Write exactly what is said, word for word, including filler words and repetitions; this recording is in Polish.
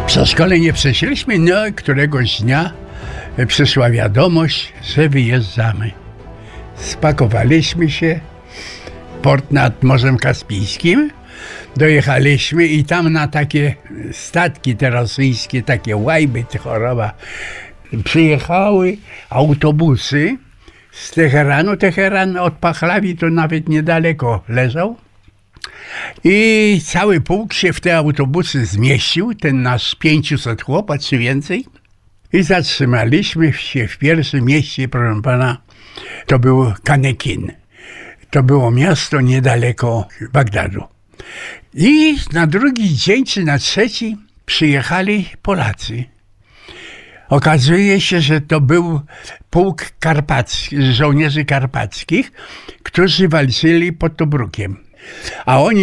Co szkole nie przeszliśmy, no któregoś dnia przyszła wiadomość, że wyjeżdżamy. Spakowaliśmy się, port nad Morzem Kaspijskim, dojechaliśmy i tam na takie statki te rosyjskie, takie łajby choroba, przyjechały autobusy z Teheranu. Teheran od Pachlawi to nawet niedaleko leżał. I cały pułk się w te autobusy zmieścił, ten nasz pięciuset chłopak czy więcej. I zatrzymaliśmy się w pierwszym mieście, proszę pana, to był Kanekin. To było miasto niedaleko Bagdadu. I na drugi dzień czy na trzeci przyjechali Polacy. Okazuje się, że to był pułk karpacki, żołnierzy karpackich, którzy walczyli pod Tobrukiem. A oni